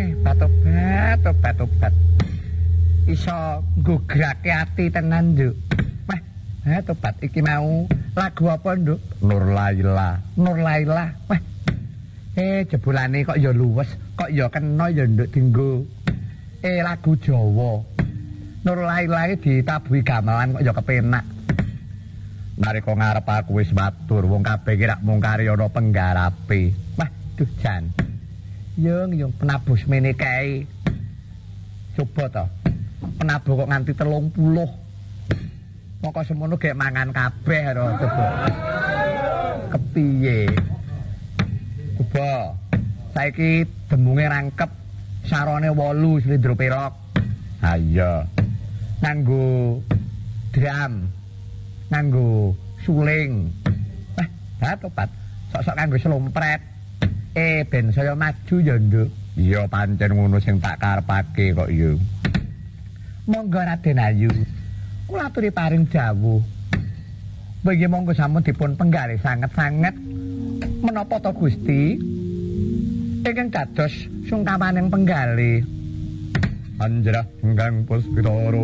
Tobat. Iso nggugrake ati tenan, Nduk. Tobat iki mau lagu apa, Nduk? Nur Laila. Jebulane kok ya luwes, kok ya kena ya Nduk dienggo. Lagu Jawa. Nur Laila iki ditabuhi gamelan kok ya kepenak. Nalika ngarep aku wis matur, wong kabeh iki rak mung kari ana penggarape. Duh jan. Yung penabuh semene kae. Coba to. Penabuh kok nganti 30. Moko semono gek mangan kabeh ro coba. Kepiye? Coba. Saiki demunge rangkep sarone 8 slendro perok. Ha iya. Nganggo drum. Nganggo suling. Tobat. Sok-sok nganggo slompret. Ben saya maju ya, Nduk. Iya pancen ngono sing tak karepake kok ya. Monggo Raden Ayu. Kula aturi paring dawuh. Bagi monggo sampun dipun penggalih sanget-sanget menapa to Gusti? Ingkang dados sungkamaning penggalih. Anjrah ingkang Puspitara